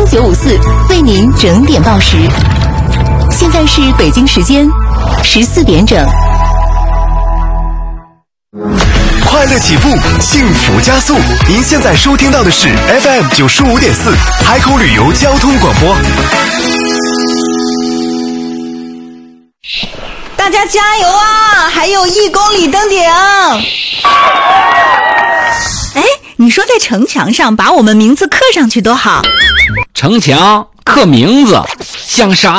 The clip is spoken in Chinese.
954为您整点报时。现在是北京时间14点整。 快乐起步，幸福加速。您现在收听到的是 FM 95.4海口旅游交通广播。 大家加油啊！还有1公里登顶。哎，你说在城墙上把我们名字刻上去多好。 城墙刻名字像啥